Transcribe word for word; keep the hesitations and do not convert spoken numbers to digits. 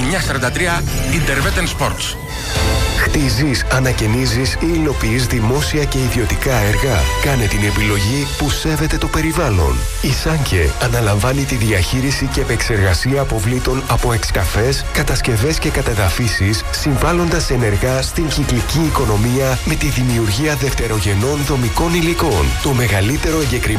εννιά σαράντα τρία Interveten Sports. Χτίζεις, ανακαινίζεις ή υλοποιείς δημόσια και ιδιωτικά έργα. Κάνε την επιλογή που σέβεται το περιβάλλον. Η Σάνκε αναλαμβάνει τη διαχείριση και επεξεργασία αποβλήτων από εξκαφές, κατασκευές και κατεδαφίσεις, συμβάλλοντας ενεργά στην κυκλική οικονομία με τη δημιουργία δευτερογενών δομικών υλικών. Το μεγαλύτερο εγκεκριμένο